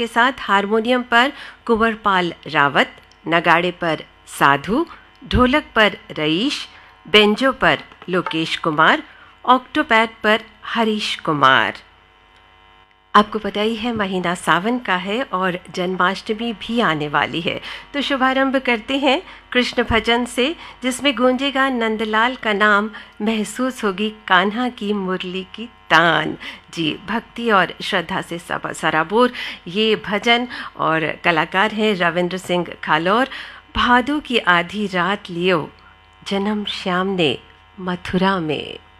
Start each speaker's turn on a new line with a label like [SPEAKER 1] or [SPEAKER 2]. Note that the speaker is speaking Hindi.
[SPEAKER 1] के साथ हारमोनियम पर कुंवरपाल रावत, नगाड़े पर साधु, ढोलक पर रईश, बेंजो पर लोकेश कुमार, ऑक्टोपैड पर हरीश कुमार। आपको पता ही है महीना सावन का है और जन्माष्टमी भी आने वाली है, तो शुभारंभ करते हैं कृष्ण भजन से, जिसमें गूंजेगा नंदलाल का नाम, महसूस होगी कान्हा की मुरली की तान। जी, भक्ति और श्रद्धा से सराबोर ये भजन, और कलाकार हैं रविंद्र सिंह खालौर। भादों की आधी रात लियो, जन्म श्याम ने मथुरा में।